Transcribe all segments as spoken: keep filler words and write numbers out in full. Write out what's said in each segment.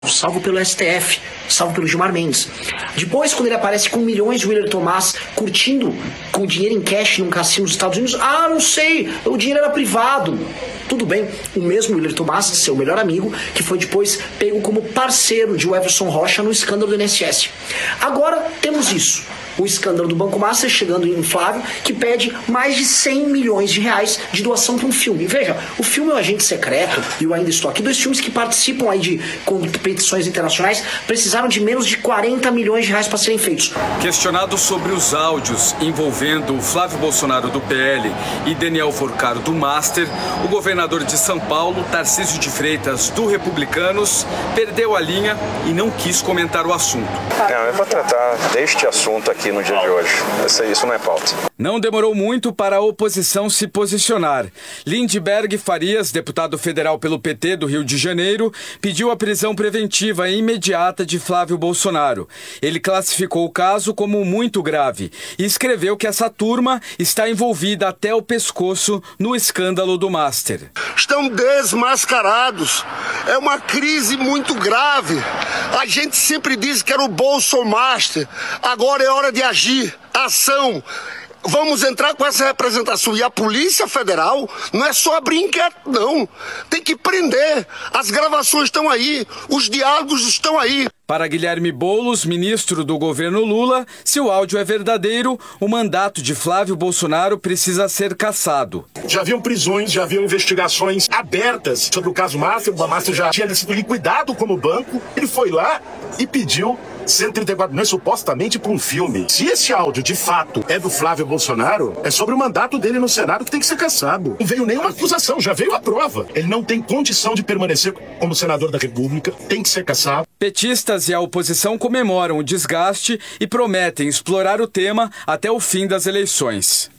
salvo pelo S T F, salvo pelo Gilmar Mendes. Depois, quando ele aparece com milhões de Willer Tomás curtindo com dinheiro em cash num cassino nos Estados Unidos, ah, não sei, o dinheiro era privado. Tudo bem, o mesmo Willer Tomás, seu melhor amigo, que foi depois pego como parceiro de Everson Rocha no escândalo do I N S S. Agora temos isso. O escândalo do Banco Master chegando em Flávio, que pede mais de cem milhões de reais de doação para um filme. Veja, o filme é o Agente Secreto e o Ainda Estou Aqui, dois filmes que participam aí de competições internacionais, precisaram de menos de quarenta milhões de reais para serem feitos. Questionado sobre os áudios envolvendo Flávio Bolsonaro do P L e Daniel Vorcaro do Master, o governador de São Paulo, Tarcísio de Freitas, do Republicanos, perdeu a linha e não quis comentar o assunto. Não, eu vou tratar deste assunto aqui no dia de hoje. Isso não é pauta. Não demorou muito para a oposição se posicionar. Lindbergh Farias, deputado federal pelo P T do Rio de Janeiro, pediu a prisão preventiva e imediata de Flávio Bolsonaro. Ele classificou o caso como muito grave e escreveu que essa turma está envolvida até o pescoço no escândalo do Master. Estão desmascarados. É uma crise muito grave. A gente sempre diz que era o Bolsomaster. Agora é hora de agir. Ação. Vamos entrar com essa representação. E a Polícia Federal não é só abrir inquérito, não. Tem que prender. As gravações estão aí. Os diálogos estão aí. Para Guilherme Boulos, ministro do governo Lula, se o áudio é verdadeiro, o mandato de Flávio Bolsonaro precisa ser cassado. Já haviam prisões, já haviam investigações abertas sobre o caso Master. O Master já tinha sido liquidado como banco. Ele foi lá e pediu cento e trinta e quatro milhões supostamente para um filme. Se esse áudio de fato é do Flávio Bolsonaro, é sobre o mandato dele no Senado que tem que ser cassado. Não veio nenhuma acusação, já veio a prova. Ele não tem condição de permanecer como senador da República, tem que ser cassado. Petistas e a oposição comemoram o desgaste e prometem explorar o tema até o fim das eleições.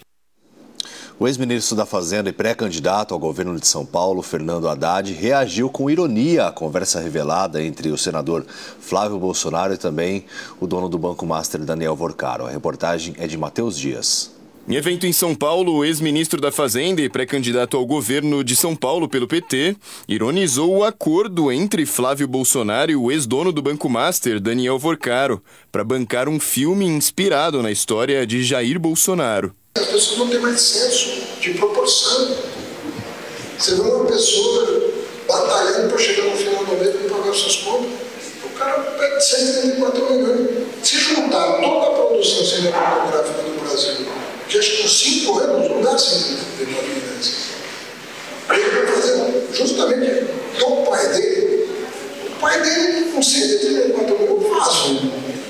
O ex-ministro da Fazenda e pré-candidato ao governo de São Paulo, Fernando Haddad, reagiu com ironia à conversa revelada entre o senador Flávio Bolsonaro e também o dono do Banco Master, Daniel Vorcaro. A reportagem é de Matheus Dias. Em evento em São Paulo, o ex-ministro da Fazenda e pré-candidato ao governo de São Paulo pelo P T ironizou o acordo entre Flávio Bolsonaro e o ex-dono do Banco Master, Daniel Vorcaro, para bancar um filme inspirado na história de Jair Bolsonaro. As pessoas não têm mais senso de proporção. Você vê uma pessoa batalhando para chegar no final do mês e pagar suas contas. O cara pede cento e trinta e quatro milhões. Se juntar toda a produção cinematográfica do Brasil, que acho que por cinco anos não dá cento e trinta e quatro milhões. Ele vai fazer justamente o pai dele. O pai dele, com cento e trinta e quatro milhões, faz um,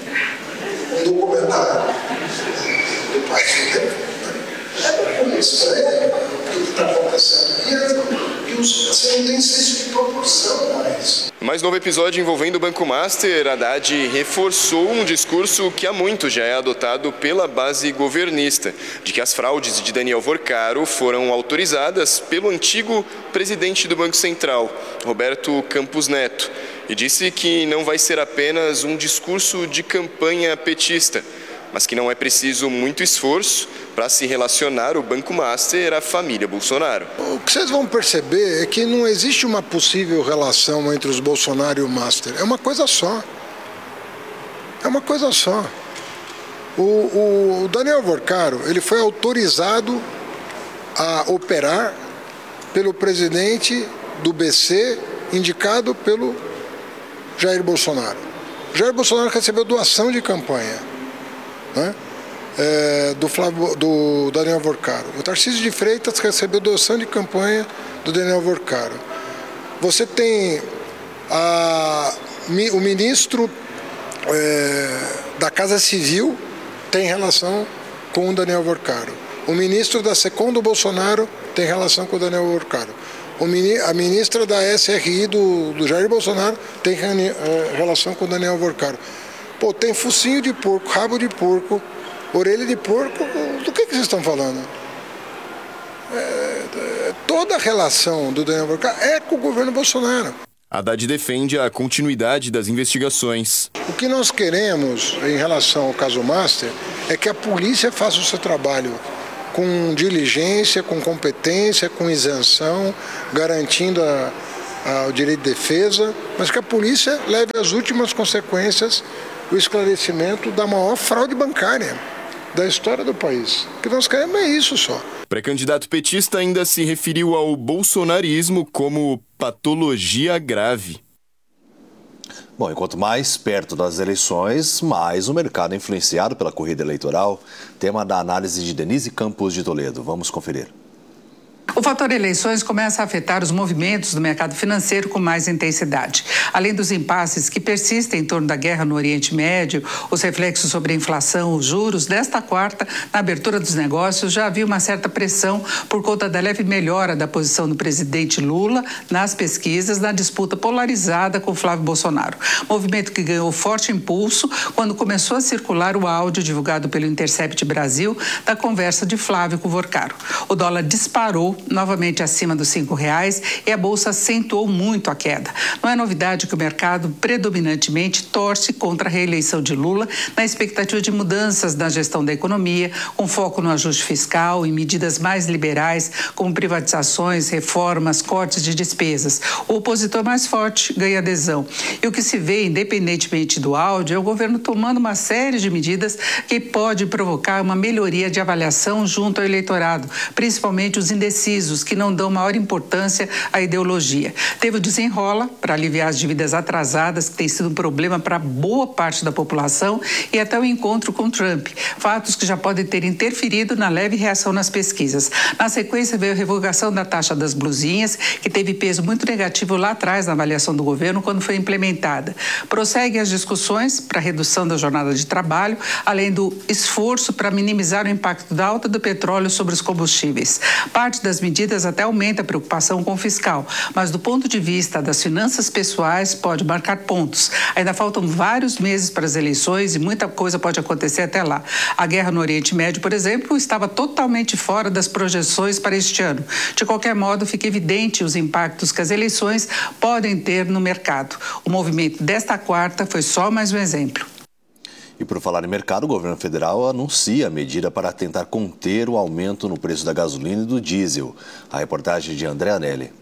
um documentário. O pai dele. É estranho o que está acontecendo. E você não tem senso de proporção mais. Mais novo episódio envolvendo o Banco Master, Haddad reforçou um discurso que há muito já é adotado pela base governista, de que as fraudes de Daniel Vorcaro foram autorizadas pelo antigo presidente do Banco Central, Roberto Campos Neto, e disse que não vai ser apenas um discurso de campanha petista, mas que não é preciso muito esforço para se relacionar o Banco Master à família Bolsonaro. O que vocês vão perceber é que não existe uma possível relação entre os Bolsonaro e o Master. É uma coisa só. É uma coisa só. O, o Daniel Vorcaro, ele foi autorizado a operar pelo presidente do B C, indicado pelo Jair Bolsonaro. Jair Bolsonaro recebeu doação de campanha. Né? É, do, Flávio, do Daniel Vorcaro. O Tarcísio de Freitas recebeu doação de campanha do Daniel Vorcaro. Você tem a, o ministro é, da Casa Civil tem relação com o Daniel Vorcaro. O ministro da SECOM do Bolsonaro tem relação com o Daniel Vorcaro. O, a ministra da S R I do, do Jair Bolsonaro tem é, relação com o Daniel Vorcaro. Pô, tem focinho de porco, rabo de porco, orelha de porco, do que, que vocês estão falando? É, é, toda a relação do Daniel Vorcaro é com o governo Bolsonaro. Haddad defende a continuidade das investigações. O que nós queremos em relação ao caso Master é que a polícia faça o seu trabalho com diligência, com competência, com isenção, garantindo a, ah, o direito de defesa, mas que a polícia leve às últimas consequências o esclarecimento da maior fraude bancária da história do país. O que nós queremos é isso só. O pré-candidato petista ainda se referiu ao bolsonarismo como patologia grave. Bom, enquanto mais perto das eleições, mais o mercado é influenciado pela corrida eleitoral. Tema da análise de Denise Campos de Toledo. Vamos conferir. O fator eleições começa a afetar os movimentos do mercado financeiro com mais intensidade. Além dos impasses que persistem em torno da guerra no Oriente Médio, os reflexos sobre a inflação, os juros, desta quarta, na abertura dos negócios, já havia uma certa pressão por conta da leve melhora da posição do presidente Lula nas pesquisas na disputa polarizada com Flávio Bolsonaro. Movimento que ganhou forte impulso quando começou a circular o áudio divulgado pelo Intercept Brasil da conversa de Flávio com Vorcaro. O dólar disparou novamente acima dos cinco reais e a bolsa acentuou muito a queda. Não é novidade que o mercado predominantemente torce contra a reeleição de Lula na expectativa de mudanças na gestão da economia, com foco no ajuste fiscal e medidas mais liberais, como privatizações, reformas, cortes de despesas. O opositor mais forte ganha adesão. E o que se vê, independentemente do áudio, é o governo tomando uma série de medidas que pode provocar uma melhoria de avaliação junto ao eleitorado, principalmente os indecisos, que não dão maior importância à ideologia. Teve o desenrola para aliviar as dívidas atrasadas, que tem sido um problema para boa parte da população, e até o encontro com Trump. Fatos que já podem ter interferido na leve reação nas pesquisas. Na sequência, veio a revogação da taxa das blusinhas, que teve peso muito negativo lá atrás na avaliação do governo quando foi implementada. Prosseguem as discussões para a redução da jornada de trabalho, além do esforço para minimizar o impacto da alta do petróleo sobre os combustíveis. Parte das medidas até aumenta a preocupação com o fiscal, mas do ponto de vista das finanças pessoais pode marcar pontos. Ainda faltam vários meses para as eleições e muita coisa pode acontecer até lá. A guerra no Oriente Médio, por exemplo, estava totalmente fora das projeções para este ano. De qualquer modo, fica evidente os impactos que as eleições podem ter no mercado. O movimento desta quarta foi só mais um exemplo. E por falar em mercado, o governo federal anuncia a medida para tentar conter o aumento no preço da gasolina e do diesel. A reportagem de André Anelli.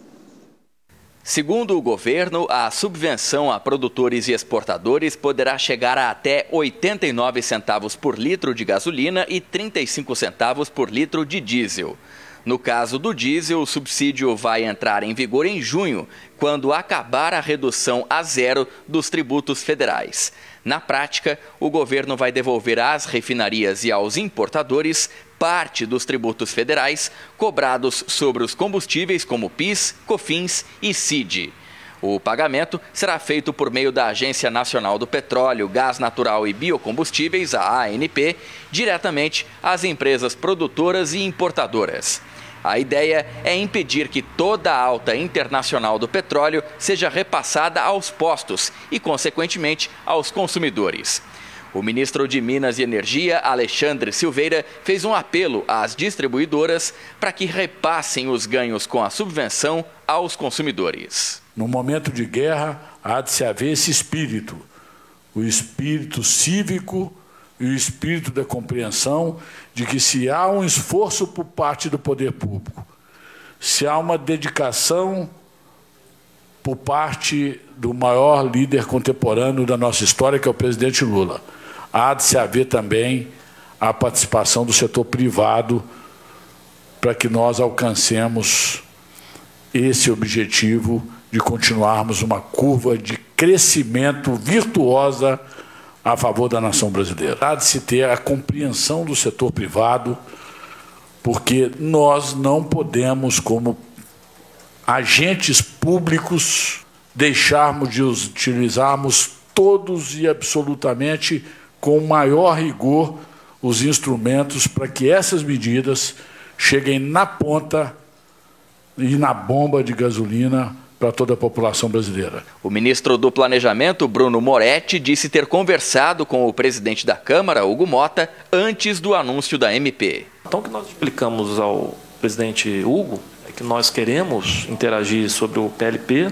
Segundo o governo, a subvenção a produtores e exportadores poderá chegar a até oitenta e nove centavos por litro de gasolina e trinta e cinco centavos por litro de diesel. No caso do diesel, o subsídio vai entrar em vigor em junho, quando acabar a redução a zero dos tributos federais. Na prática, o governo vai devolver às refinarias e aos importadores parte dos tributos federais cobrados sobre os combustíveis como PIS, COFINS e C I D. O pagamento será feito por meio da Agência Nacional do Petróleo, Gás Natural e Biocombustíveis, a A N P, diretamente às empresas produtoras e importadoras. A ideia é impedir que toda a alta internacional do petróleo seja repassada aos postos e, consequentemente, aos consumidores. O ministro de Minas e Energia, Alexandre Silveira, fez um apelo às distribuidoras para que repassem os ganhos com a subvenção aos consumidores. No momento de guerra, há de se haver esse espírito, o espírito cívico e o espírito da compreensão de que se há um esforço por parte do poder público, se há uma dedicação por parte do maior líder contemporâneo da nossa história, que é o presidente Lula, há de se haver também a participação do setor privado para que nós alcancemos esse objetivo de continuarmos uma curva de crescimento virtuosa a favor da nação brasileira. Há de se ter a compreensão do setor privado, porque nós não podemos, como agentes públicos, deixarmos de utilizarmos todos e absolutamente com maior rigor os instrumentos para que essas medidas cheguem na ponta e na bomba de gasolina para toda a população brasileira. O ministro do Planejamento, Bruno Moretti, disse ter conversado com o presidente da Câmara, Hugo Mota, antes do anúncio da M P. Então, o que nós explicamos ao presidente Hugo é que nós queremos interagir sobre o P L P,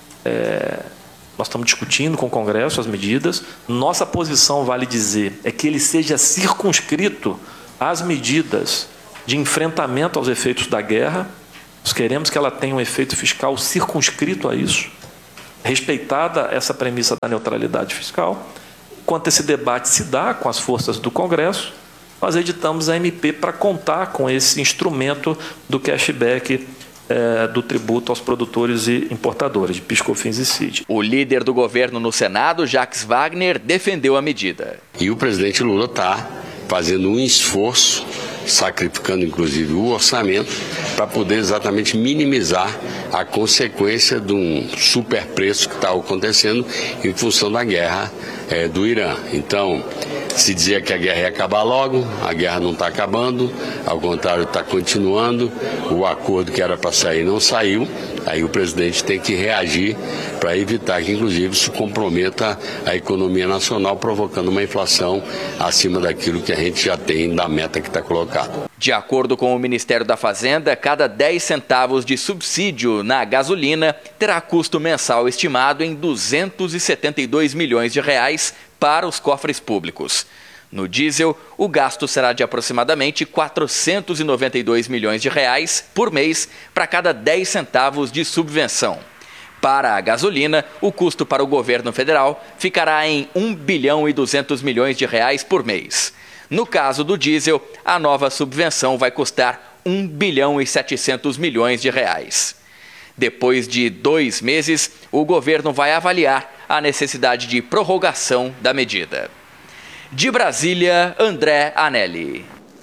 é, nós estamos discutindo com o Congresso as medidas. Nossa posição, vale dizer, é que ele seja circunscrito às medidas de enfrentamento aos efeitos da guerra, Nós queremos que ela tenha um efeito fiscal circunscrito a isso, respeitada essa premissa da neutralidade fiscal. Enquanto esse debate se dá com as forças do Congresso, nós editamos a M P para contar com esse instrumento do cashback é, do tributo aos produtores e importadores de PIS, COFINS e C I D. O líder do governo no Senado, Jacques Wagner, defendeu a medida. E o presidente Lula está fazendo um esforço, sacrificando inclusive o orçamento, para poder exatamente minimizar a consequência de um superpreço que está acontecendo em função da guerra é, do Irã. Então, se dizia que a guerra ia acabar logo, a guerra não está acabando, ao contrário, está continuando, o acordo que era para sair não saiu, aí o presidente tem que reagir para evitar que, inclusive, isso comprometa a economia nacional, provocando uma inflação acima daquilo que a gente já tem da meta que está colocada. De acordo com o Ministério da Fazenda, cada dez centavos de subsídio na gasolina terá custo mensal estimado em duzentos e setenta e dois milhões de reais para os cofres públicos. No diesel, o gasto será de aproximadamente quatrocentos e noventa e dois milhões de reais por mês para cada dez centavos de subvenção. Para a gasolina, o custo para o governo federal ficará em um bilhão e duzentos milhões de reais por mês. No caso do diesel, a nova subvenção vai custar um bilhão e setecentos milhões de reais. Depois de dois meses, o governo vai avaliar a necessidade de prorrogação da medida. De Brasília, André Anelli.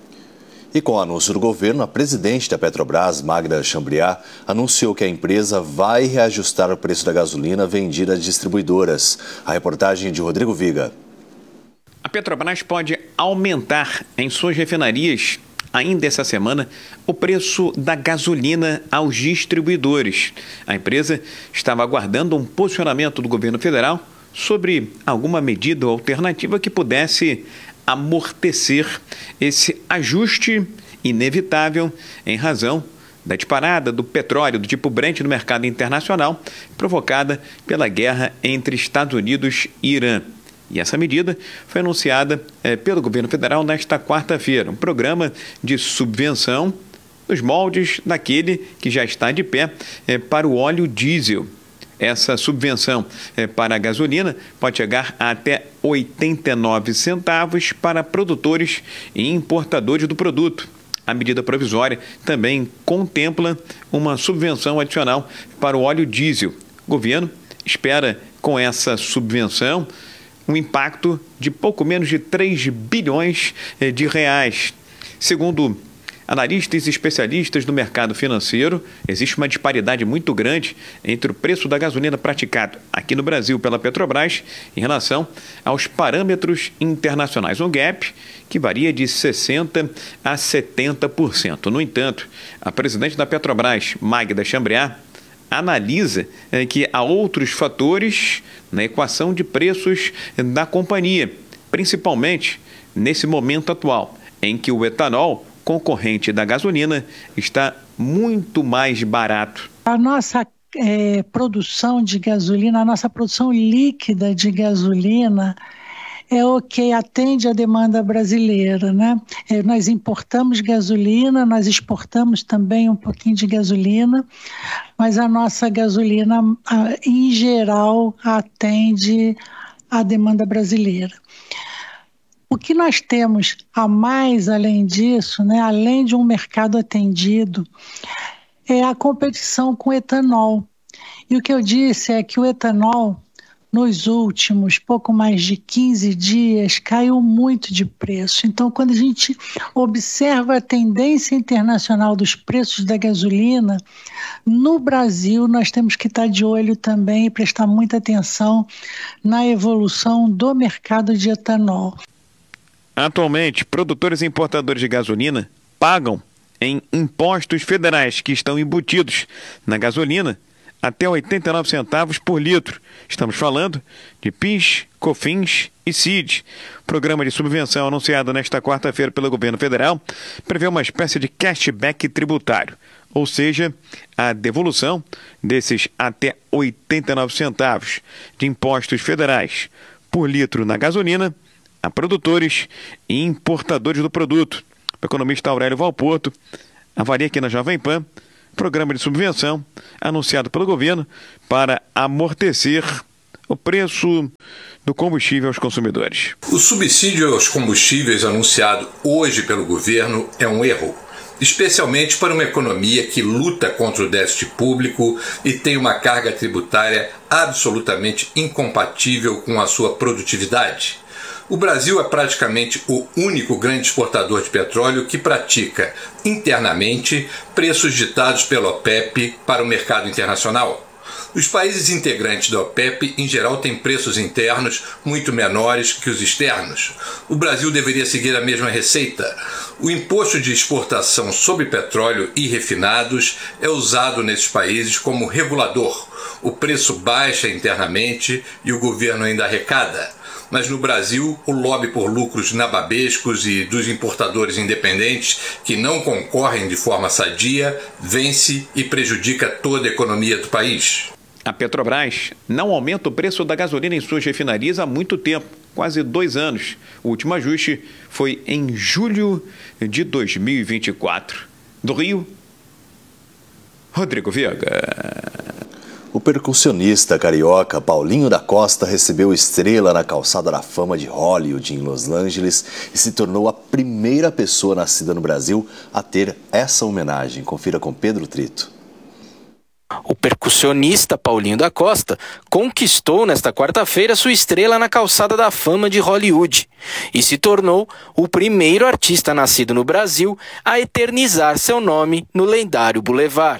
E com o anúncio do governo, a presidente da Petrobras, Magda Chambriard, anunciou que a empresa vai reajustar o preço da gasolina vendida às distribuidoras. A reportagem é de Rodrigo Viga. A Petrobras pode aumentar em suas refinarias, ainda essa semana, o preço da gasolina aos distribuidores. A empresa estava aguardando um posicionamento do governo federal sobre alguma medida ou alternativa que pudesse amortecer esse ajuste inevitável em razão da disparada do petróleo do tipo Brent no mercado internacional, provocada pela guerra entre Estados Unidos e Irã. E essa medida foi anunciada eh, pelo governo federal nesta quarta-feira, um programa de subvenção nos moldes daquele que já está de pé eh, para o óleo diesel. Essa subvenção eh, para a gasolina pode chegar a até oitenta e nove centavos para produtores e importadores do produto. A medida provisória também contempla uma subvenção adicional para o óleo diesel. O governo espera, com essa subvenção, um impacto de pouco menos de três bilhões de reais. Segundo analistas e especialistas do mercado financeiro, existe uma disparidade muito grande entre o preço da gasolina praticado aqui no Brasil pela Petrobras em relação aos parâmetros internacionais. Um gap que varia de sessenta por cento a setenta por cento. No entanto, a presidente da Petrobras, Magda Chambriard, analisa eh, que há outros fatores na equação de preços da companhia, principalmente nesse momento atual, em que o etanol, concorrente da gasolina, está muito mais barato. A nossa é, produção de gasolina, a nossa produção líquida de gasolina é o que atende à demanda brasileira, né? É, nós importamos gasolina, nós exportamos também um pouquinho de gasolina, mas a nossa gasolina, em geral, atende à demanda brasileira. O que nós temos a mais, além disso, né, além de um mercado atendido, é a competição com o etanol. E o que eu disse é que o etanol, nos últimos pouco mais de quinze dias, caiu muito de preço. Então, quando a gente observa a tendência internacional dos preços da gasolina, no Brasil nós temos que estar de olho também e prestar muita atenção na evolução do mercado de etanol. Atualmente, produtores e importadores de gasolina pagam em impostos federais que estão embutidos na gasolina até oitenta e nove centavos por litro. Estamos falando de PIS, COFINS e C I D. O programa de subvenção anunciado nesta quarta-feira pelo governo federal prevê uma espécie de cashback tributário, ou seja, a devolução desses até oitenta e nove centavos de impostos federais por litro na gasolina a produtores e importadores do produto. O economista Aurélio Valporto avalia aqui na Jovem Pan programa de subvenção anunciado pelo governo para amortecer o preço do combustível aos consumidores. O subsídio aos combustíveis anunciado hoje pelo governo é um erro, especialmente para uma economia que luta contra o déficit público e tem uma carga tributária absolutamente incompatível com a sua produtividade. O Brasil é praticamente o único grande exportador de petróleo que pratica internamente preços ditados pela OPEP para o mercado internacional. Os países integrantes da OPEP, em geral, têm preços internos muito menores que os externos. O Brasil deveria seguir a mesma receita. O imposto de exportação sobre petróleo e refinados é usado nesses países como regulador. O preço baixa internamente e o governo ainda arrecada. Mas no Brasil, o lobby por lucros nababescos e dos importadores independentes que não concorrem de forma sadia vence e prejudica toda a economia do país. A Petrobras não aumenta o preço da gasolina em suas refinarias há muito tempo, quase dois anos. O último ajuste foi em julho de dois mil e vinte e quatro. Do Rio, Rodrigo Viega. O percussionista carioca Paulinho da Costa recebeu estrela na Calçada da Fama de Hollywood, em Los Angeles, e se tornou a primeira pessoa nascida no Brasil a ter essa homenagem. Confira com Pedro Trito. O percussionista Paulinho da Costa conquistou nesta quarta-feira sua estrela na Calçada da Fama de Hollywood e se tornou o primeiro artista nascido no Brasil a eternizar seu nome no lendário Boulevard.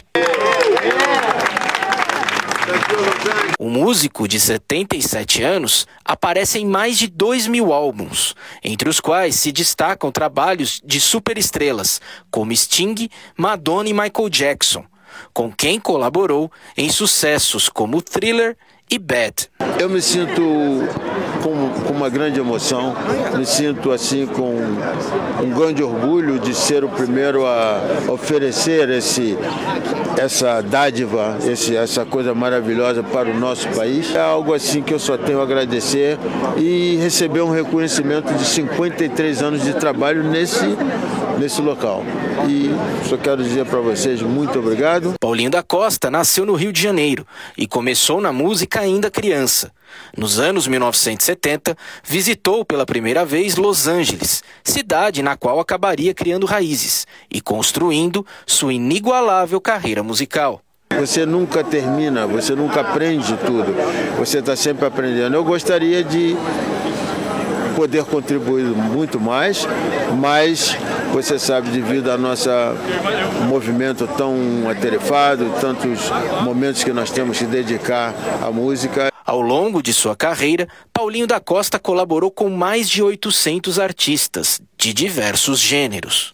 O músico de setenta e sete anos aparece em mais de dois mil álbuns, entre os quais se destacam trabalhos de superestrelas como Sting, Madonna e Michael Jackson, com quem colaborou em sucessos como Thriller e Bad. Eu me sinto com, com uma grande emoção, me sinto assim com um grande orgulho de ser o primeiro a oferecer esse, essa dádiva, esse, essa coisa maravilhosa para o nosso país. É algo assim que eu só tenho a agradecer e receber um reconhecimento de cinquenta e três anos de trabalho nesse, nesse local. E só quero dizer para vocês muito obrigado. Paulinho da Costa nasceu no Rio de Janeiro e começou na música ainda criança. Nos anos mil novecentos e setenta, visitou pela primeira vez Los Angeles, cidade na qual acabaria criando raízes e construindo sua inigualável carreira musical. Você nunca termina, você nunca aprende tudo, você está sempre aprendendo. Eu gostaria de poder contribuir muito mais, mas você sabe, devido ao nosso movimento tão atarefado, tantos momentos que nós temos que dedicar à música. Ao longo de sua carreira, Paulinho da Costa colaborou com mais de oitocentos artistas de diversos gêneros.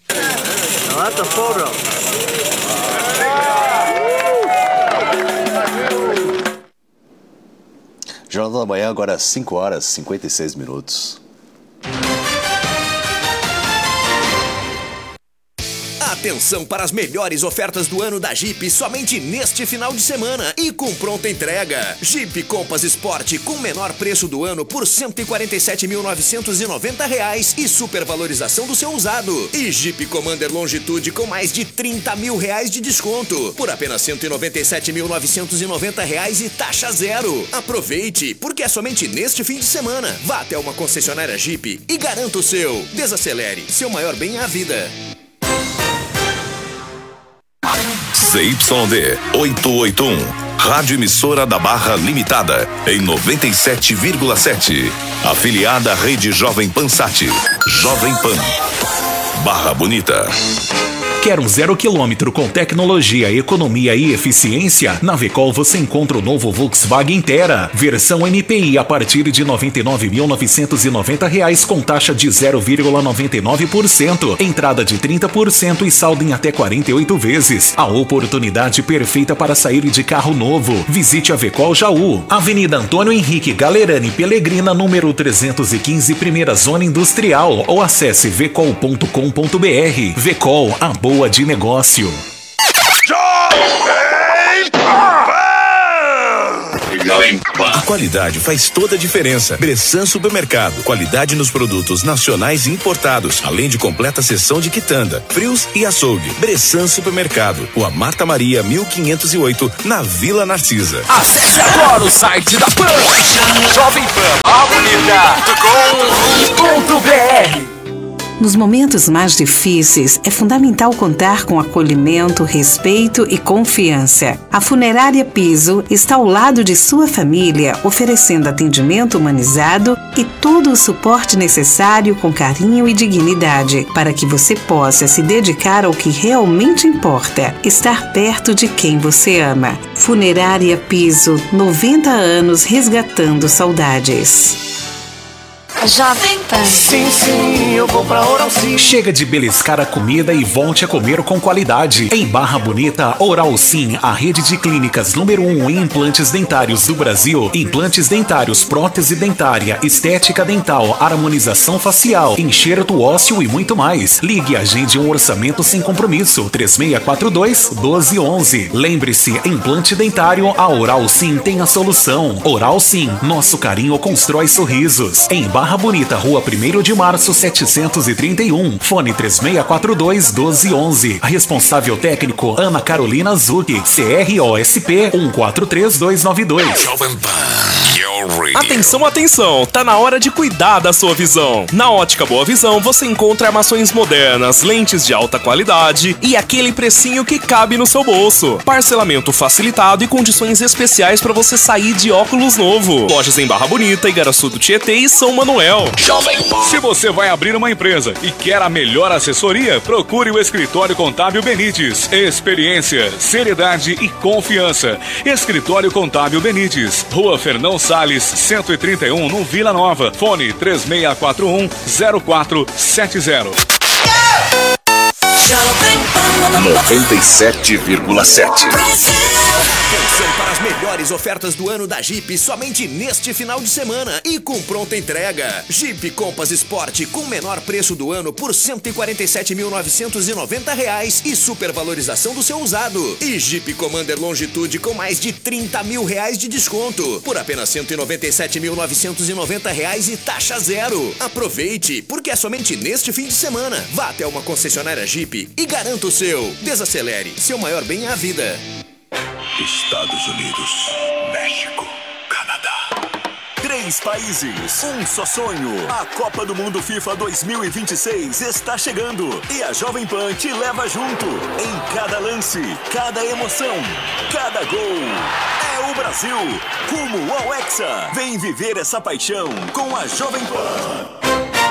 Jornal da Manhã, agora às cinco horas e cinquenta e seis minutos. Atenção para as melhores ofertas do ano da Jeep somente neste final de semana e com pronta entrega. Jeep Compass Sport com menor preço do ano por cento e quarenta e sete mil novecentos e noventa reais e supervalorização do seu usado. E Jeep Commander Longitude com mais de trinta mil reais de desconto por apenas cento e noventa e sete mil novecentos e noventa reais e taxa zero. Aproveite, porque é somente neste fim de semana. Vá até uma concessionária Jeep e garanta o seu. Desacelere, seu maior bem é a vida. Z Y D oitocentos e oitenta e um, Rádio Emissora da Barra Limitada, em noventa e sete vírgula sete. Afiliada à Rede Jovem Pan Sat. Jovem Pan. Barra Bonita. Quer um zero quilômetro com tecnologia, economia e eficiência? Na Vecol você encontra o novo Volkswagen Terra, versão M P I a partir de noventa e nove mil novecentos e noventa reais com taxa de zero vírgula noventa e nove por cento, entrada de trinta por cento e saldo em até quarenta e oito vezes. A oportunidade perfeita para sair de carro novo. Visite a Vecol Jaú, Avenida Antônio Henrique Galerani Pelegrina, número trezentos e quinze, Primeira Zona Industrial, ou acesse vecol ponto com ponto br. Vecol, a boa de negócio. A qualidade faz toda a diferença. Bressan Supermercado. Qualidade nos produtos nacionais e importados, além de completa seção de quitanda, frios e açougue. Bressan Supermercado. Rua Marta Maria, mil quinhentos e oito, na Vila Narcisa. Acesse agora o site da Pan, jovem pan bonita ponto com ponto br. Nos momentos mais difíceis, é fundamental contar com acolhimento, respeito e confiança. A Funerária Piso está ao lado de sua família, oferecendo atendimento humanizado e todo o suporte necessário com carinho e dignidade, para que você possa se dedicar ao que realmente importa, estar perto de quem você ama. Funerária Piso, noventa anos resgatando saudades. Jovem Pan. Sim, sim, eu vou pra Oral Sim. Chega de beliscar a comida e volte a comer com qualidade. Em Barra Bonita, Oral Sim, a rede de clínicas número um em implantes dentários do Brasil. Implantes dentários, prótese dentária, estética dental, harmonização facial, enxerto ósseo e muito mais. Ligue e agende um orçamento sem compromisso. três seis quatro dois, um dois um um. Lembre-se, implante dentário, a Oral Sim tem a solução. Oral Sim, nosso carinho constrói sorrisos. Em Barra Bonita, Rua primeiro de março, setecentos e trinta e um. Fone três seis quatro dois, um dois um um. Responsável técnico Ana Carolina Zucchi. C R O S P um quatro três dois nove dois. Jovem Pan. Atenção, atenção, tá na hora de cuidar da sua visão. Na Ótica Boa Visão você encontra armações modernas, lentes de alta qualidade e aquele precinho que cabe no seu bolso. Parcelamento facilitado e condições especiais para você sair de óculos novo. Lojas em Barra Bonita, Igaraçu do Tietê e São Manuel. Se você vai abrir uma empresa e quer a melhor assessoria, procure o Escritório Contábil Benites. Experiência, seriedade e confiança. Escritório Contábil Benites, Rua Fernão Salles, cento e trinta e um, no Vila Nova. Fone três seis quatro um, zero quatro sete zero. noventa e sete vírgula sete. Atenção para as melhores ofertas do ano da Jeep somente neste final de semana e com pronta entrega. Jeep Compass Sport com menor preço do ano por cento e quarenta e sete mil novecentos e noventa reais e supervalorização do seu usado. E Jeep Commander Longitude com mais de trinta mil reais de desconto por apenas cento e noventa e sete mil novecentos e noventa reais e taxa zero. Aproveite, porque é somente neste fim de semana. Vá até uma concessionária Jeep e garanta o seu. Desacelere, seu maior bem é a vida. Estados Unidos, México, Canadá. Três países, um só sonho. A Copa do Mundo FIFA dois mil e vinte e seis está chegando e a Jovem Pan te leva junto. Em cada lance, cada emoção, cada gol. É o Brasil, rumo ao Hexa. Vem viver essa paixão com a Jovem Pan.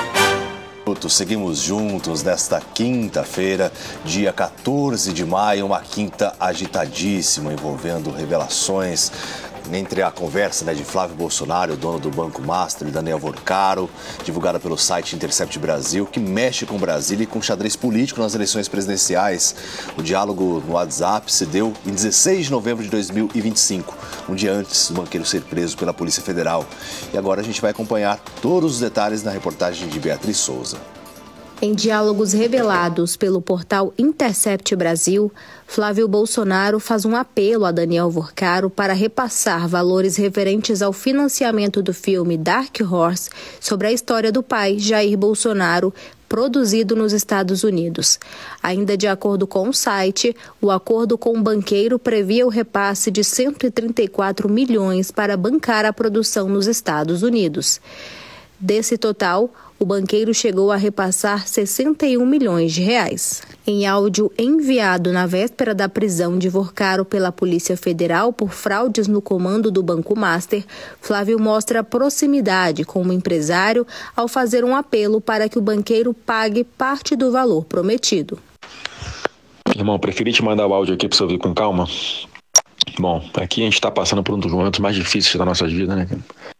Seguimos juntos nesta quinta-feira, dia quatorze de maio, uma quinta agitadíssima envolvendo revelações entre a conversa né, de Flávio Bolsonaro, o dono do Banco Master, e Daniel Vorcaro, divulgada pelo site Intercept Brasil, que mexe com Brasília e com xadrez político nas eleições presidenciais. O diálogo no WhatsApp se deu em dezesseis de novembro de dois mil e vinte e cinco, um dia antes do banqueiro ser preso pela Polícia Federal. E agora a gente vai acompanhar todos os detalhes na reportagem de Beatriz Souza. Em diálogos revelados pelo portal Intercept Brasil, Flávio Bolsonaro faz um apelo a Daniel Vorcaro para repassar valores referentes ao financiamento do filme Dark Horse sobre a história do pai, Jair Bolsonaro, produzido nos Estados Unidos. Ainda de acordo com o site, o acordo com o banqueiro previa o repasse de cento e trinta e quatro milhões para bancar a produção nos Estados Unidos. Desse total, o banqueiro chegou a repassar sessenta e um milhões de reais. Em áudio enviado na véspera da prisão de Vorcaro pela Polícia Federal por fraudes no comando do Banco Master, Flávio mostra proximidade com o empresário ao fazer um apelo para que o banqueiro pague parte do valor prometido. Irmão, preferi te mandar o áudio aqui para você ouvir com calma. Bom, aqui a gente está passando por um dos momentos mais difíceis da nossa vida, né?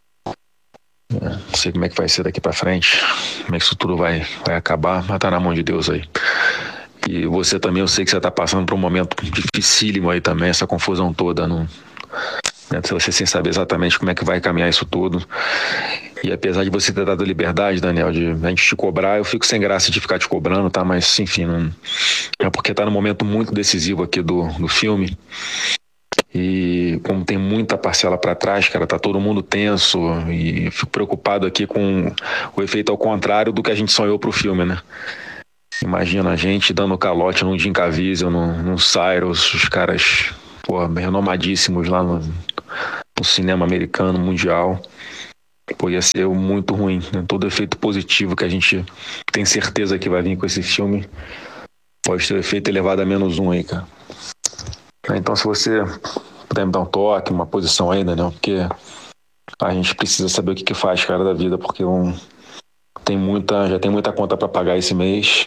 Não sei como é que vai ser daqui pra frente, como é que isso tudo vai, vai acabar, mas tá na mão de Deus aí. E você também, eu sei que você tá passando por um momento dificílimo aí também, essa confusão toda, não, né? Você sem saber exatamente como é que vai caminhar isso tudo. E apesar de você ter dado liberdade, Daniel, de a gente te cobrar, eu fico sem graça de ficar te cobrando, tá? Mas enfim, não, é porque tá num momento muito decisivo aqui do, do filme. E como tem muita parcela para trás, cara, tá todo mundo tenso e fico preocupado aqui com o efeito ao contrário do que a gente sonhou pro filme, né? Imagina a gente dando calote num Jim Caviezel, num, num Cyrus, os caras, pô, renomadíssimos lá no, no cinema americano, mundial. Pô, ia ser muito ruim, né? Todo efeito positivo que a gente tem certeza que vai vir com esse filme pode ter efeito elevado a menos um aí, cara. Então, se você puder me dar um toque, uma posição ainda, né? Porque a gente precisa saber o que que faz, cara, da vida, porque um, tem muita, já tem muita conta para pagar esse mês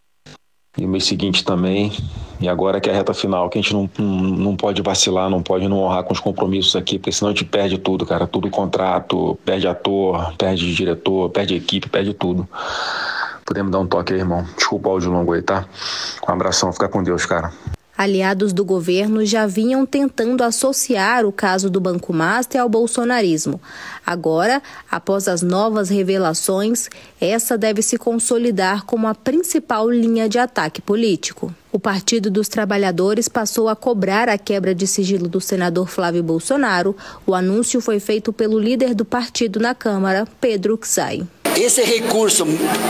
e o mês seguinte também. E agora que é a reta final, que a gente não, não, não pode vacilar, não pode não honrar com os compromissos aqui, porque senão a gente perde tudo, cara. Tudo contrato, perde ator, perde diretor, perde equipe, perde tudo. Podemos dar um toque aí, irmão. Desculpa o áudio longo aí, tá? Um abração, fica com Deus, cara. Aliados do governo já vinham tentando associar o caso do Banco Master ao bolsonarismo. Agora, após as novas revelações, essa deve se consolidar como a principal linha de ataque político. O Partido dos Trabalhadores passou a cobrar a quebra de sigilo do senador Flávio Bolsonaro. O anúncio foi feito pelo líder do partido na Câmara, Pedro Czai. Esse recurso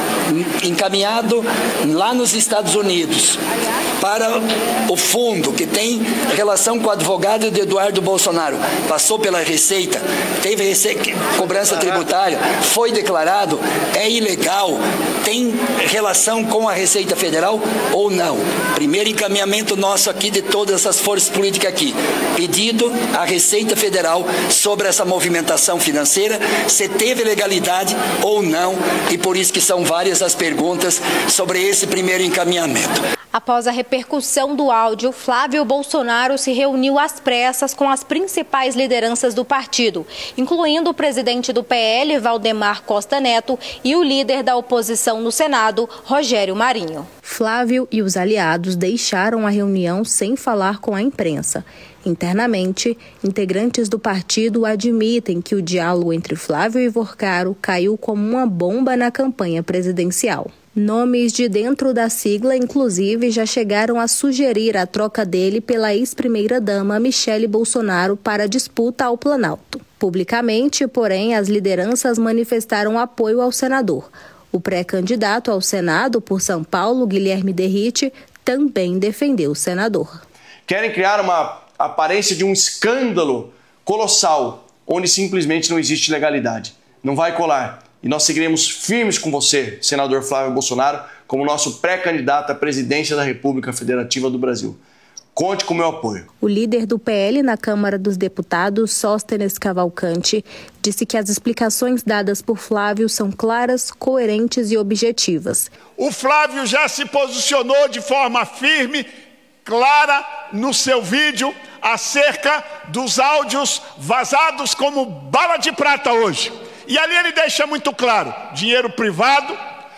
encaminhado lá nos Estados Unidos para o fundo que tem relação com o advogado de Eduardo Bolsonaro, passou pela Receita, teve rece... cobrança tributária, foi declarado, é ilegal, tem relação com a Receita Federal ou não? Primeiro encaminhamento nosso aqui de todas essas forças políticas aqui, pedido à Receita Federal sobre essa movimentação financeira, se teve legalidade ou não, e por isso que são várias as perguntas sobre esse primeiro encaminhamento. Após a repercussão do áudio, Flávio Bolsonaro se reuniu às pressas com as principais lideranças do partido, incluindo o presidente do P L, Valdemar Costa Neto, e o líder da oposição no Senado, Rogério Marinho. Flávio e os aliados deixaram a reunião sem falar com a imprensa. Internamente, integrantes do partido admitem que o diálogo entre Flávio e Vorcaro caiu como uma bomba na campanha presidencial. Nomes de dentro da sigla, inclusive, já chegaram a sugerir a troca dele pela ex-primeira-dama Michele Bolsonaro para a disputa ao Planalto. Publicamente, porém, as lideranças manifestaram apoio ao senador. O pré-candidato ao Senado por São Paulo, Guilherme Derrite, também defendeu o senador. Querem criar uma aparência de um escândalo colossal, onde simplesmente não existe legalidade. Não vai colar. E nós seguiremos firmes com você, senador Flávio Bolsonaro, como nosso pré-candidato à presidência da República Federativa do Brasil. Conte com o meu apoio. O líder do P L na Câmara dos Deputados, Sóstenes Cavalcante, disse que as explicações dadas por Flávio são claras, coerentes e objetivas. O Flávio já se posicionou de forma firme, clara, no seu vídeo, acerca dos áudios vazados como bala de prata hoje. E ali ele deixa muito claro, dinheiro privado,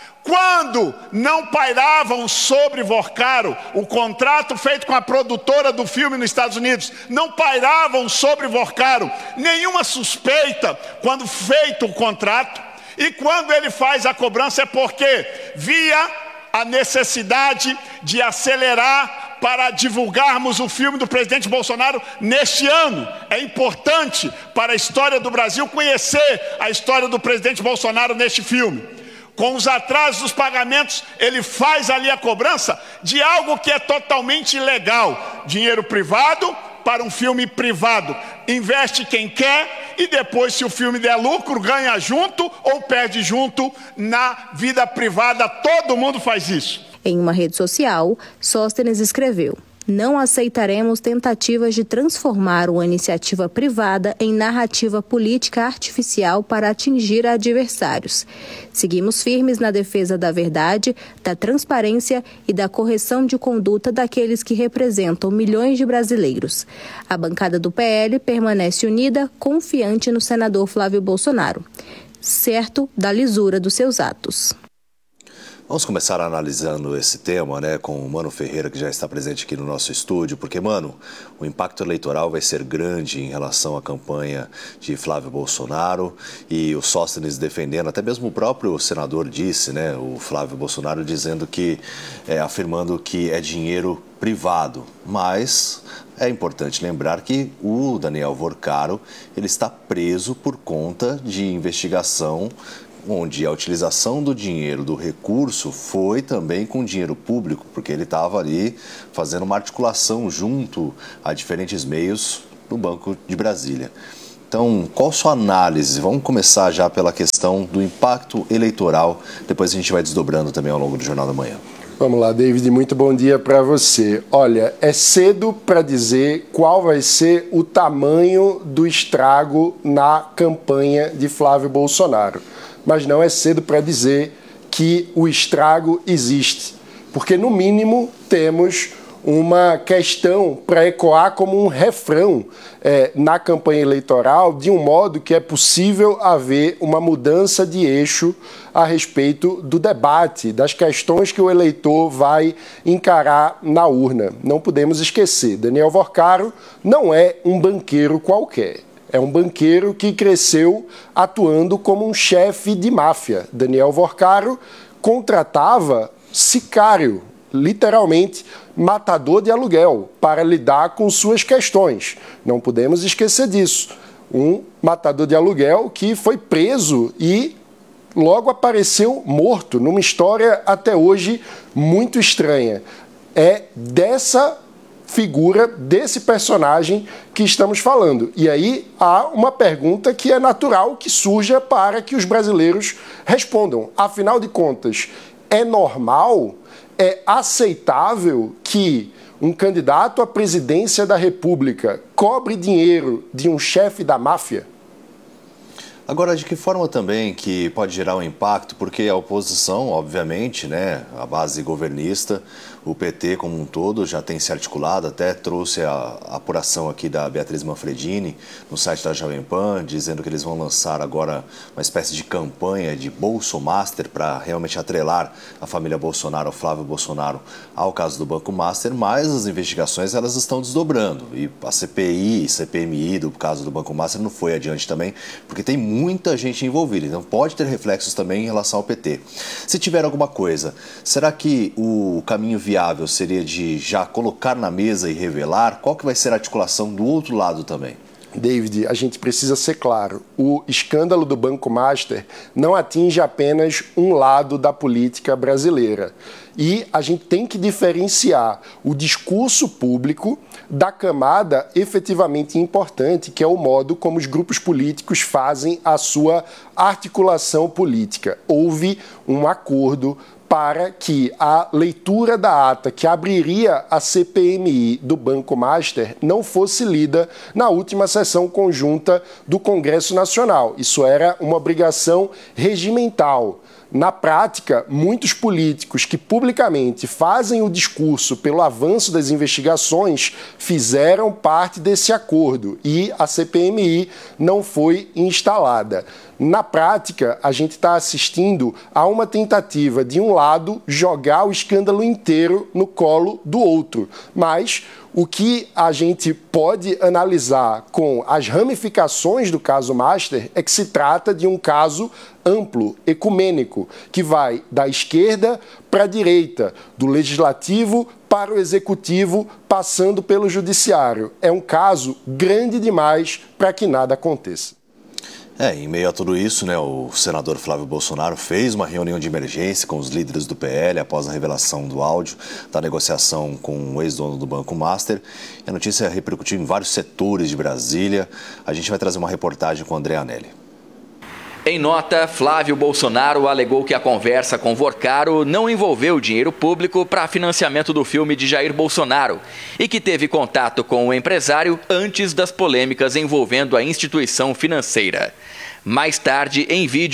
quando não pairavam sobre Vorcaro o contrato feito com a produtora do filme nos Estados Unidos, não pairavam sobre Vorcaro nenhuma suspeita quando feito o contrato, e quando ele faz a cobrança é porque via a necessidade de acelerar para divulgarmos o filme do presidente Bolsonaro neste ano. É importante para a história do Brasil conhecer a história do presidente Bolsonaro neste filme. Com os atrasos dos pagamentos, ele faz ali a cobrança de algo que é totalmente ilegal. Dinheiro privado para um filme privado. Investe quem quer e depois, se o filme der lucro, ganha junto ou perde junto na vida privada. Todo mundo faz isso. Em uma rede social, Sóstenes escreveu: "Não aceitaremos tentativas de transformar uma iniciativa privada em narrativa política artificial para atingir adversários. Seguimos firmes na defesa da verdade, da transparência e da correção de conduta daqueles que representam milhões de brasileiros." A bancada do P L permanece unida, confiante no senador Flávio Bolsonaro, certo da lisura dos seus atos. Vamos começar analisando esse tema, né, com o Mano Ferreira, que já está presente aqui no nosso estúdio, porque, Mano, o impacto eleitoral vai ser grande em relação à campanha de Flávio Bolsonaro e o Sóstenes defendendo, até mesmo o próprio senador disse, né, o Flávio Bolsonaro dizendo que, é, afirmando que é dinheiro privado, mas é importante lembrar que o Daniel Vorcaro, ele está preso por conta de investigação onde a utilização do dinheiro, do recurso, foi também com dinheiro público, porque ele estava ali fazendo uma articulação junto a diferentes meios no Banco de Brasília. Então, qual a sua análise? Vamos começar já pela questão do impacto eleitoral, depois a gente vai desdobrando também ao longo do Jornal da Manhã. Vamos lá, David, muito bom dia para você. Olha, é cedo para dizer qual vai ser o tamanho do estrago na campanha de Flávio Bolsonaro. Mas não é cedo para dizer que o estrago existe, porque no mínimo temos uma questão para ecoar como um refrão é, na campanha eleitoral, de um modo que é possível haver uma mudança de eixo a respeito do debate, das questões que o eleitor vai encarar na urna. Não podemos esquecer, Daniel Vorcaro não é um banqueiro qualquer. É um banqueiro que cresceu atuando como um chefe de máfia. Daniel Vorcaro contratava sicário, literalmente matador de aluguel, para lidar com suas questões. Não podemos esquecer disso. Um matador de aluguel que foi preso e logo apareceu morto, numa história até hoje muito estranha. É dessa figura, desse personagem que estamos falando. E aí há uma pergunta que é natural que surja para que os brasileiros respondam. Afinal de contas, é normal, é aceitável que um candidato à presidência da República cobre dinheiro de um chefe da máfia? Agora, de que forma também que pode gerar um impacto? Porque a oposição, obviamente, né, a base governista, o P T como um todo já tem se articulado, até trouxe a apuração aqui da Beatriz Manfredini no site da Jovem Pan, dizendo que eles vão lançar agora uma espécie de campanha de Bolsomaster para realmente atrelar a família Bolsonaro, o Flávio Bolsonaro, ao caso do Banco Master, mas as investigações elas estão desdobrando. E a C P I, C P M I do caso do Banco Master não foi adiante também, porque tem muita gente envolvida, então pode ter reflexos também em relação ao P T. Se tiver alguma coisa, será que o caminho viável seria de já colocar na mesa e revelar? Qual que vai ser a articulação do outro lado também? David, a gente precisa ser claro, o escândalo do Banco Master não atinge apenas um lado da política brasileira. E a gente tem que diferenciar o discurso público da camada efetivamente importante, que é o modo como os grupos políticos fazem a sua articulação política. Houve um acordo para que a leitura da ata que abriria a C P M I do Banco Master não fosse lida na última sessão conjunta do Congresso Nacional. Isso era uma obrigação regimental. Na prática, muitos políticos que publicamente fazem o discurso pelo avanço das investigações fizeram parte desse acordo e a C P M I não foi instalada. Na prática, a gente está assistindo a uma tentativa de um lado jogar o escândalo inteiro no colo do outro, mas o que a gente pode analisar com as ramificações do caso Master é que se trata de um caso amplo, ecumênico, que vai da esquerda para a direita, do legislativo para o executivo, passando pelo judiciário. É um caso grande demais para que nada aconteça. É, em meio a tudo isso, né, o senador Flávio Bolsonaro fez uma reunião de emergência com os líderes do P L após a revelação do áudio da negociação com o ex-dono do Banco Master. A notícia repercutiu em vários setores de Brasília. A gente vai trazer uma reportagem com o André Anelli. Em nota, Flávio Bolsonaro alegou que a conversa com Vorcaro não envolveu dinheiro público para financiamento do filme de Jair Bolsonaro e que teve contato com o empresário antes das polêmicas envolvendo a instituição financeira. Mais tarde, em vídeo,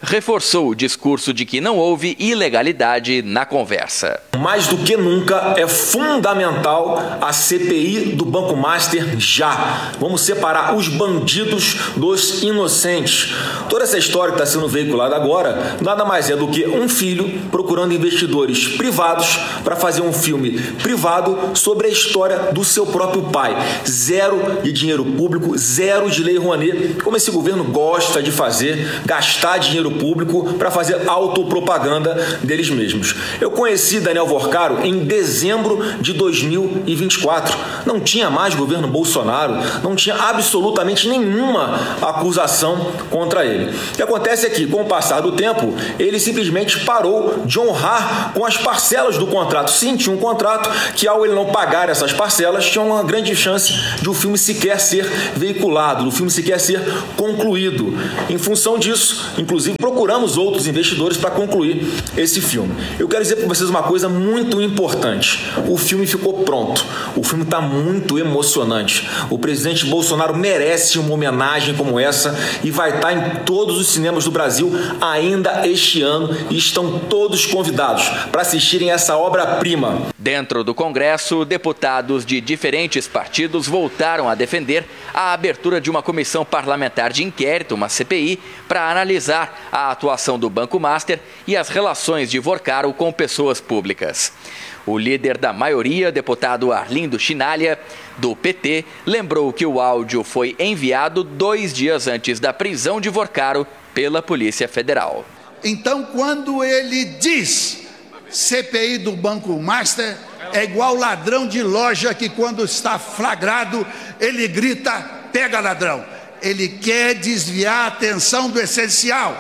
reforçou o discurso de que não houve ilegalidade na conversa. Mais do que nunca é fundamental a C P I do Banco Master já. Vamos separar os bandidos dos inocentes. Toda essa história que está sendo veiculada agora nada mais é do que um filho procurando investidores privados para fazer um filme privado sobre a história do seu próprio pai. Zero de dinheiro público, zero de lei Rouanet, como esse governo gosta de fazer, gastar dinheiro público para fazer autopropaganda deles mesmos. Eu conheci Daniel Vorcaro em dezembro de dois mil e vinte e quatro. Não tinha mais governo Bolsonaro, não tinha absolutamente nenhuma acusação contra ele. O que acontece é que, com o passar do tempo, ele simplesmente parou de honrar com as parcelas do contrato. Sim, tinha um contrato que, ao ele não pagar essas parcelas, tinha uma grande chance de o filme sequer ser veiculado, do filme sequer ser concluído. Em função disso, inclusive, procuramos outros investidores para concluir esse filme. Eu quero dizer para vocês uma coisa muito importante. O filme ficou pronto. O filme está muito emocionante. O presidente Bolsonaro merece uma homenagem como essa e vai estar em todos os cinemas do Brasil ainda este ano e estão todos convidados para assistirem essa obra-prima. Dentro do Congresso, deputados de diferentes partidos voltaram a defender a abertura de uma comissão parlamentar de inquérito, uma C P I, para analisar a atuação do Banco Master e as relações de Vorcaro com pessoas públicas. O líder da maioria, deputado Arlindo Chinalha, do P T, lembrou que o áudio foi enviado dois dias antes da prisão de Vorcaro pela Polícia Federal. Então, quando ele diz C P I do Banco Master, é igual ladrão de loja que, quando está flagrado, ele grita, pega ladrão. Ele quer desviar a atenção do essencial,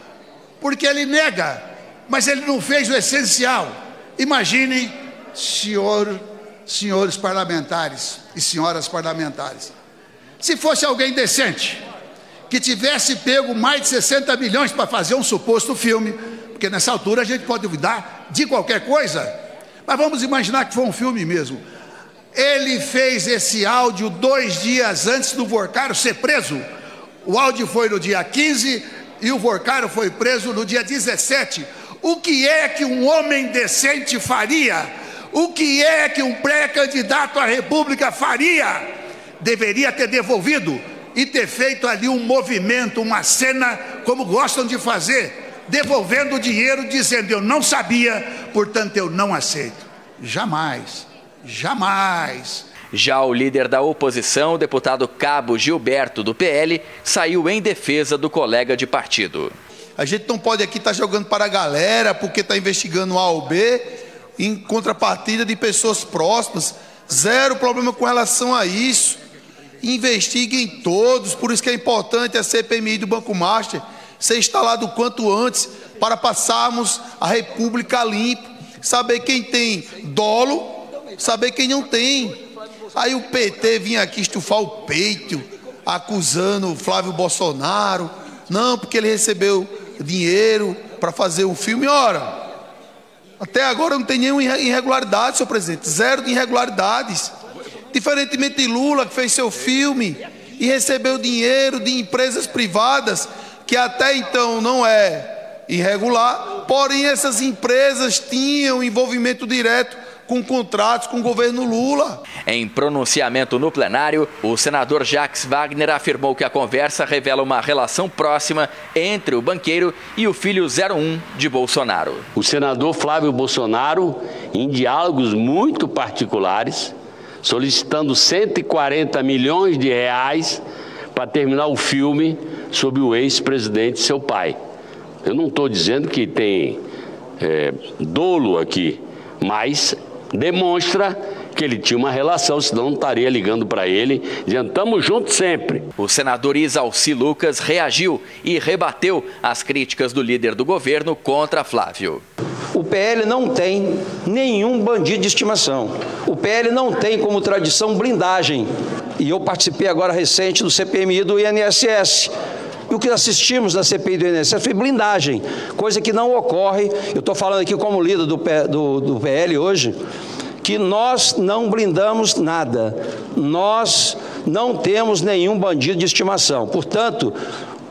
porque ele nega, mas ele não fez o essencial. Imaginem, senhor, senhores parlamentares e senhoras parlamentares, se fosse alguém decente, que tivesse pego mais de sessenta milhões para fazer um suposto filme, porque nessa altura a gente pode duvidar de qualquer coisa, mas vamos imaginar que foi um filme mesmo. Ele fez esse áudio dois dias antes do Vorcaro ser preso. O áudio foi no dia quinze e o Vorcaro foi preso no dia dezessete. O que é que um homem decente faria? O que é que um pré-candidato à República faria? Deveria ter devolvido e ter feito ali um movimento, uma cena, como gostam de fazer, devolvendo o dinheiro, dizendo, eu não sabia, portanto eu não aceito. Jamais, jamais. Já o líder da oposição, o deputado Cabo Gilberto, do P L, saiu em defesa do colega de partido. A gente não pode aqui estar jogando para a galera porque está investigando A ou B, em contrapartida de pessoas próximas. Zero problema com relação a isso. Investiguem todos, por isso que é importante a C P M I do Banco Master ser instalado o quanto antes para passarmos a República limpa, saber quem tem dolo, saber quem não tem. Aí o P T vinha aqui estufar o peito, acusando o Flávio Bolsonaro, não, porque ele recebeu dinheiro para fazer um filme. Ora, até agora não tem nenhuma irregularidade, senhor presidente, zero de irregularidades. Diferentemente de Lula, que fez seu filme e recebeu dinheiro de empresas privadas, que até então não é irregular, porém essas empresas tinham envolvimento direto com contratos com o governo Lula. Em pronunciamento no plenário, o senador Jacques Wagner afirmou que a conversa revela uma relação próxima entre o banqueiro e o filho zero um de Bolsonaro. O senador Flávio Bolsonaro, em diálogos muito particulares, solicitando cento e quarenta milhões de reais para terminar o filme sobre o ex-presidente, seu pai. Eu não estou dizendo que tem é, dolo aqui, mas demonstra que ele tinha uma relação, senão não estaria ligando para ele, dizendo, estamos juntos sempre. O senador Isalci Lucas reagiu e rebateu as críticas do líder do governo contra Flávio. O P L não tem nenhum bandido de estimação. O P L não tem como tradição blindagem. E eu participei agora recente do C P M I do I N S S. E o que assistimos na C P I do I N S S foi blindagem, coisa que não ocorre. Eu estou falando aqui como líder do, P, do, do P L hoje, que nós não blindamos nada. Nós não temos nenhum bandido de estimação. Portanto,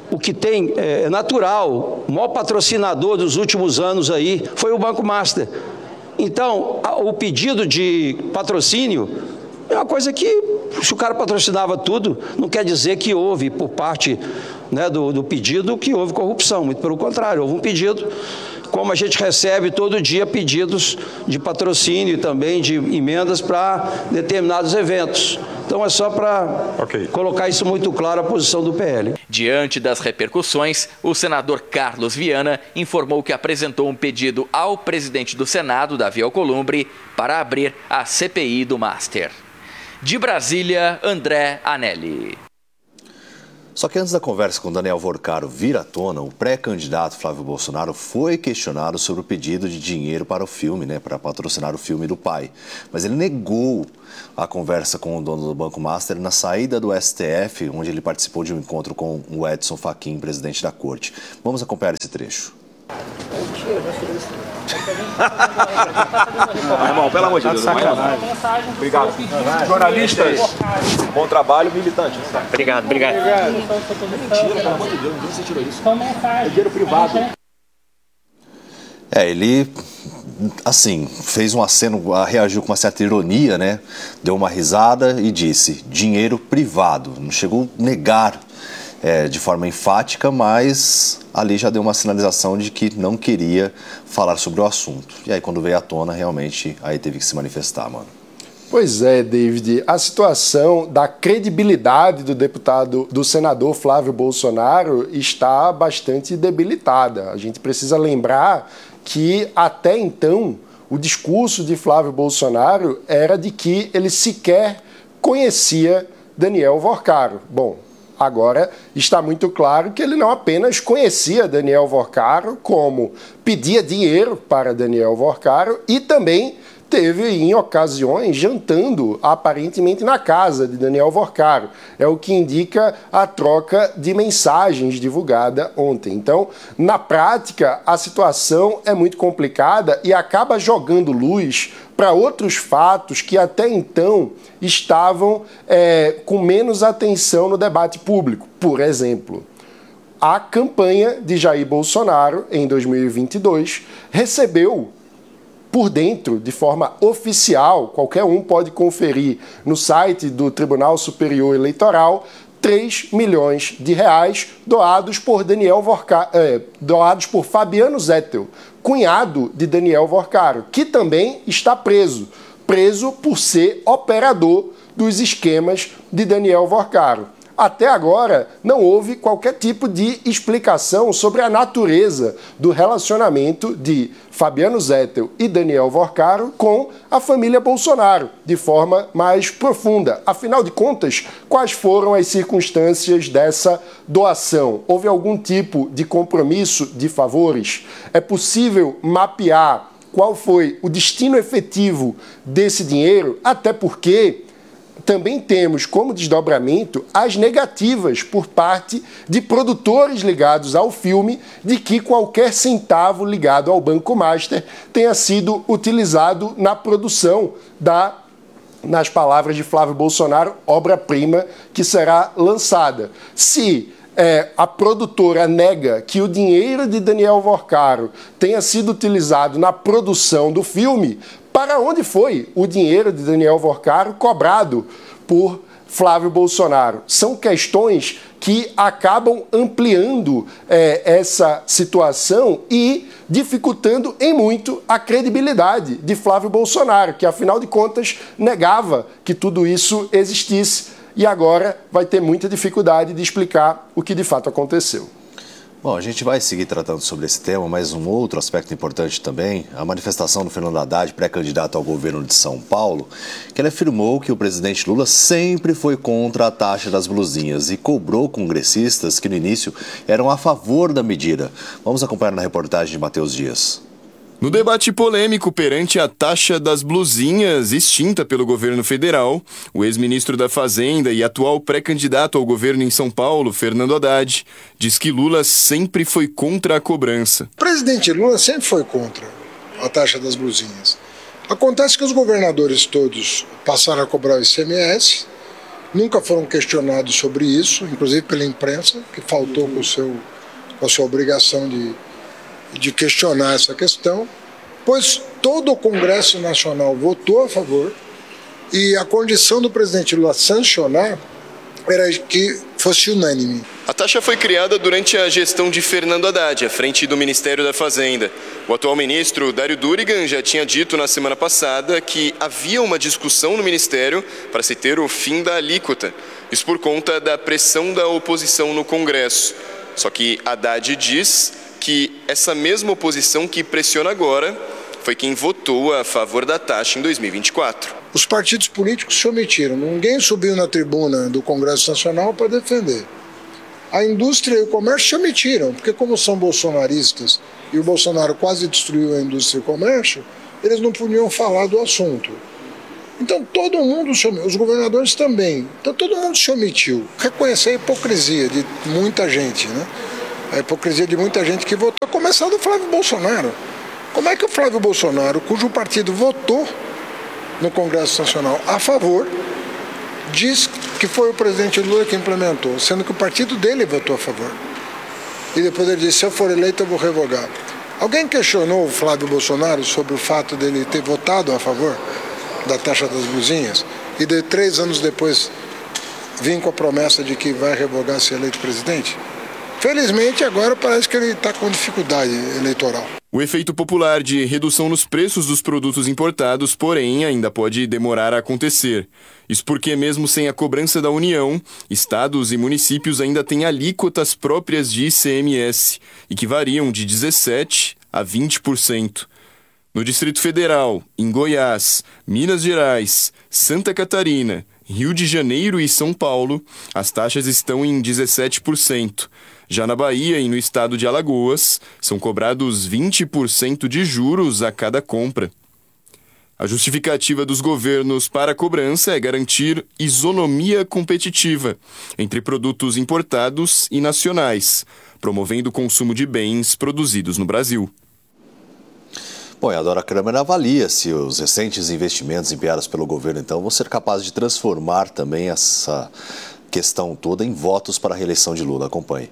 o que tem é natural, o maior patrocinador dos últimos anos aí foi o Banco Master. Então, o pedido de patrocínio é uma coisa que, se o cara patrocinava tudo, não quer dizer que houve, por parte, né, do, do pedido, que houve corrupção. Muito pelo contrário, houve um pedido, como a gente recebe todo dia pedidos de patrocínio e também de emendas para determinados eventos. Então é só para okay. colocar isso muito claro, a posição do P L. Diante das repercussões, o senador Carlos Viana informou que apresentou um pedido ao presidente do Senado, Davi Alcolumbre, para abrir a C P I do Master. De Brasília, André Anelli. Só que antes da conversa com Daniel Vorcaro vir à tona, o pré-candidato Flávio Bolsonaro foi questionado sobre o pedido de dinheiro para o filme, né, para patrocinar o filme do pai. Mas ele negou a conversa com o dono do Banco Master na saída do S T F, onde ele participou de um encontro com o Edson Fachin, presidente da corte. Vamos acompanhar esse trecho. Não, irmão, pelo amor de Deus. Obrigado. Jornalistas, bom trabalho, militante. Obrigado, obrigado. Mentira, pelo amor de Deus, ninguém se tirou isso. É dinheiro privado. É, ele, assim, fez um aceno, reagiu com uma certa ironia, né? Deu uma risada e disse, dinheiro privado. Não chegou a negar é, de forma enfática, mas ali já deu uma sinalização de que não queria falar sobre o assunto. E aí, quando veio à tona, realmente, aí teve que se manifestar, mano. Pois é, David, a situação da credibilidade do deputado, do senador Flávio Bolsonaro está bastante debilitada. A gente precisa lembrar que, até então, o discurso de Flávio Bolsonaro era de que ele sequer conhecia Daniel Vorcaro. Bom, agora está muito claro que ele não apenas conhecia Daniel Vorcaro, como pedia dinheiro para Daniel Vorcaro e também teve, em ocasiões, jantando aparentemente na casa de Daniel Vorcaro. É o que indica a troca de mensagens divulgada ontem. Então, na prática, a situação é muito complicada e acaba jogando luz para outros fatos que até então estavam é, com menos atenção no debate público. Por exemplo, a campanha de Jair Bolsonaro, em dois mil e vinte e dois, recebeu por dentro, de forma oficial, qualquer um pode conferir no site do Tribunal Superior Eleitoral, três milhões de reais doados por Daniel Vorcaro, eh, doados por Fabiano Zettel, cunhado de Daniel Vorcaro, que também está preso, preso por ser operador dos esquemas de Daniel Vorcaro. Até agora, não houve qualquer tipo de explicação sobre a natureza do relacionamento de Fabiano Zettel e Daniel Vorcaro com a família Bolsonaro, de forma mais profunda. Afinal de contas, quais foram as circunstâncias dessa doação? Houve algum tipo de compromisso de favores? É possível mapear qual foi o destino efetivo desse dinheiro? Até porque também temos como desdobramento as negativas por parte de produtores ligados ao filme de que qualquer centavo ligado ao Banco Master tenha sido utilizado na produção da, nas palavras de Flávio Bolsonaro, obra-prima que será lançada. Se É, a produtora nega que o dinheiro de Daniel Vorcaro tenha sido utilizado na produção do filme, para onde foi o dinheiro de Daniel Vorcaro cobrado por Flávio Bolsonaro? São questões que acabam ampliando é, essa situação e dificultando em muito a credibilidade de Flávio Bolsonaro, que afinal de contas negava que tudo isso existisse. E agora vai ter muita dificuldade de explicar o que de fato aconteceu. Bom, a gente vai seguir tratando sobre esse tema, mas um outro aspecto importante também, a manifestação do Fernando Haddad, pré-candidato ao governo de São Paulo, que ele afirmou que o presidente Lula sempre foi contra a taxa das blusinhas e cobrou congressistas que no início eram a favor da medida. Vamos acompanhar na reportagem de Matheus Dias. No debate polêmico perante a taxa das blusinhas extinta pelo governo federal, o ex-ministro da Fazenda e atual pré-candidato ao governo em São Paulo, Fernando Haddad, diz que Lula sempre foi contra a cobrança. O presidente Lula sempre foi contra a taxa das blusinhas. Acontece que os governadores todos passaram a cobrar o I C M S, nunca foram questionados sobre isso, inclusive pela imprensa, que faltou com, o seu, com a sua obrigação de, de questionar essa questão, pois todo o Congresso Nacional votou a favor e a condição do presidente Lula sancionar era que fosse unânime. A taxa foi criada durante a gestão de Fernando Haddad, à frente do Ministério da Fazenda. O atual ministro, Dário Durigan, já tinha dito na semana passada que havia uma discussão no Ministério para se ter o fim da alíquota. Isso por conta da pressão da oposição no Congresso. Só que Haddad diz que essa mesma oposição que pressiona agora foi quem votou a favor da taxa em dois mil e vinte e quatro. Os partidos políticos se omitiram. Ninguém subiu na tribuna do Congresso Nacional para defender. A indústria e o comércio se omitiram, porque como são bolsonaristas e o Bolsonaro quase destruiu a indústria e o comércio, eles não podiam falar do assunto. Então todo mundo se omitiu, os governadores também. Então todo mundo se omitiu. Reconhecer a hipocrisia de muita gente, né? A hipocrisia de muita gente que votou, a começar do Flávio Bolsonaro. Como é que o Flávio Bolsonaro, cujo partido votou no Congresso Nacional a favor, diz que foi o presidente Lula que implementou, sendo que o partido dele votou a favor. E depois ele disse, se eu for eleito eu vou revogar. Alguém questionou o Flávio Bolsonaro sobre o fato dele ter votado a favor da taxa das blusinhas e de três anos depois vir com a promessa de que vai revogar se eleito presidente? Felizmente agora parece que ele está com dificuldade eleitoral. O efeito popular de redução nos preços dos produtos importados, porém, ainda pode demorar a acontecer. Isso porque, mesmo sem a cobrança da União, estados e municípios ainda têm alíquotas próprias de I C M S e que variam de dezessete por cento a vinte por cento. No Distrito Federal, em Goiás, Minas Gerais, Santa Catarina, Rio de Janeiro e São Paulo, as taxas estão em dezessete por cento. Já na Bahia e no estado de Alagoas, são cobrados vinte por cento de juros a cada compra. A justificativa dos governos para a cobrança é garantir isonomia competitiva entre produtos importados e nacionais, promovendo o consumo de bens produzidos no Brasil. Bom, e a Dora Kramer avalia se os recentes investimentos enviados pelo governo, então, vão ser capazes de transformar também essa questão toda em votos para a reeleição de Lula. Acompanhe.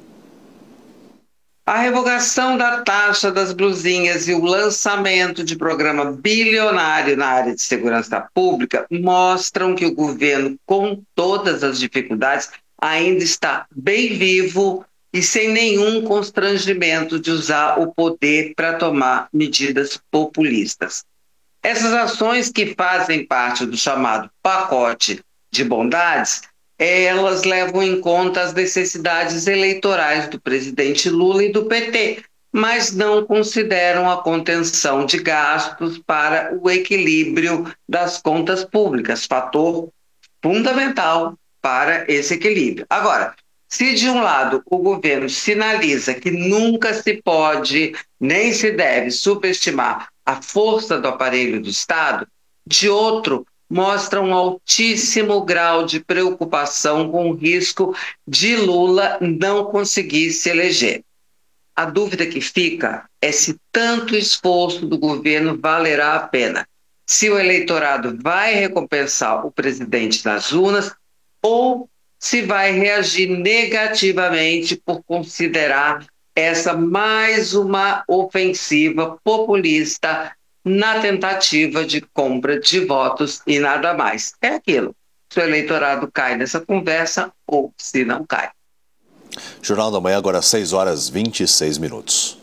A revogação da taxa das blusinhas e o lançamento de programa bilionário na área de segurança pública mostram que o governo, com todas as dificuldades, ainda está bem vivo e sem nenhum constrangimento de usar o poder para tomar medidas populistas. Essas ações que fazem parte do chamado pacote de bondades, elas levam em conta as necessidades eleitorais do presidente Lula e do P T, mas não consideram a contenção de gastos para o equilíbrio das contas públicas, fator fundamental para esse equilíbrio. Agora, se de um lado o governo sinaliza que nunca se pode nem se deve subestimar a força do aparelho do Estado, de outro, mostra um altíssimo grau de preocupação com o risco de Lula não conseguir se eleger. A dúvida que fica é se tanto esforço do governo valerá a pena, se o eleitorado vai recompensar o presidente nas urnas ou se vai reagir negativamente por considerar essa mais uma ofensiva populista na tentativa de compra de votos e nada mais. É aquilo. Se o eleitorado cai nessa conversa ou se não cai. Jornal da Manhã, agora às seis horas e vinte e seis minutos.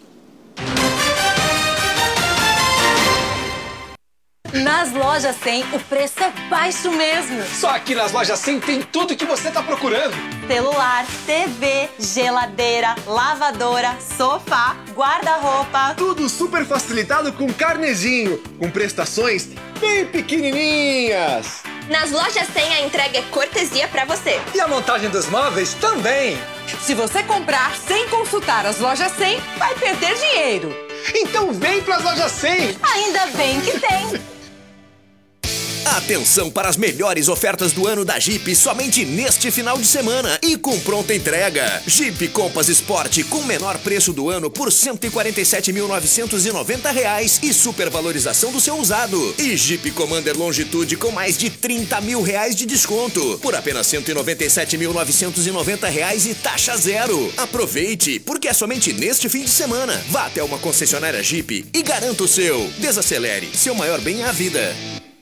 Nas lojas cem, o preço é baixo mesmo. Só aqui nas lojas cem tem tudo que você está procurando. Celular, T V, geladeira, lavadora, sofá, guarda-roupa. Tudo super facilitado com carnezinho, com prestações bem pequenininhas. Nas lojas cem, a entrega é cortesia para você. E a montagem dos móveis também. Se você comprar sem consultar as lojas cem, vai perder dinheiro. Então vem para as lojas cem. Ainda bem que tem. Atenção para as melhores ofertas do ano da Jeep somente neste final de semana e com pronta entrega. Jeep Compass Sport com menor preço do ano por cento e quarenta e sete mil novecentos e noventa reais e supervalorização do seu usado. E Jeep Commander Longitude com mais de trinta mil reais de desconto por apenas cento e noventa e sete mil novecentos e noventa reais e taxa zero. Aproveite, porque é somente neste fim de semana. Vá até uma concessionária Jeep e garanta o seu. Desacelere, seu maior bem é a vida.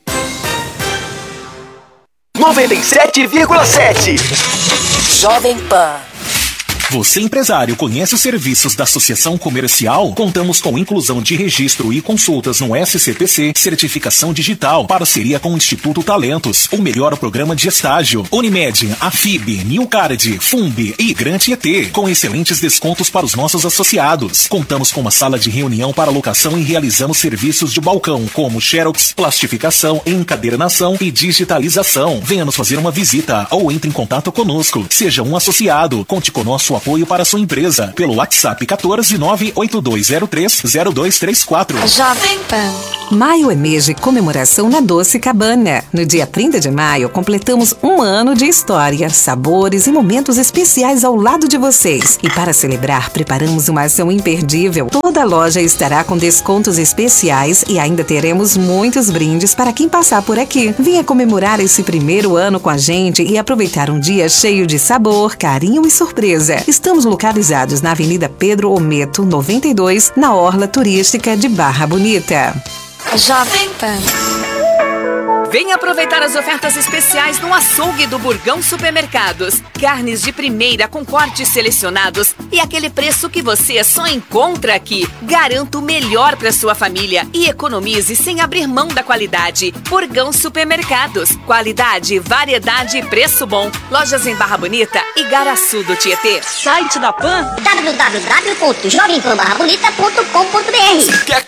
noventa e sete vírgula sete Jovem Pan. Você, empresário, conhece os serviços da Associação Comercial? Contamos com inclusão de registro e consultas no S C P C, certificação digital, parceria com o Instituto Talentos, o melhor programa de estágio, Unimed, Afib, Newcard, Fumb e Grant E T, com excelentes descontos para os nossos associados. Contamos com uma sala de reunião para locação e realizamos serviços de balcão, como xerox, plastificação, encadernação e digitalização. Venha nos fazer uma visita ou entre em contato conosco. Seja um associado. Conte com nosso apoio para a sua empresa pelo WhatsApp quatorze nove oito dois zero três zero dois três quatro. Jovem Pan. Maio é mês de comemoração na Doce Cabana. No dia trinta de maio, completamos um ano de história, sabores e momentos especiais ao lado de vocês. E para celebrar, preparamos uma ação imperdível. Toda a loja estará com descontos especiais e ainda teremos muitos brindes para quem passar por aqui. Venha comemorar esse primeiro ano com a gente e aproveitar um dia cheio de sabor, carinho e surpresa. Estamos localizados na Avenida Pedro Ometo, noventa e dois, na Orla Turística de Barra Bonita. Jovem Pan. Venha aproveitar as ofertas especiais no açougue do Burgão Supermercados. Carnes de primeira com cortes selecionados e aquele preço que você só encontra aqui. Garanto o melhor para sua família e economize sem abrir mão da qualidade. Burgão Supermercados. Qualidade, variedade e preço bom. Lojas em Barra Bonita e Garaçu do Tietê. Site da Pan: w w w ponto jovem pan barra bonita ponto com ponto b r. Quer